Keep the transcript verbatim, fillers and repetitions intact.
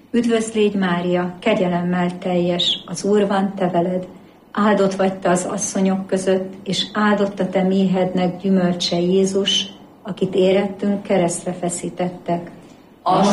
Üdvözl légy Mária, kegyelemmel teljes, az Úr van te veled, áldott vagy te az asszonyok között, és áldott a te méhednek gyümölcse Jézus, akit érettünk keresztre feszítettek.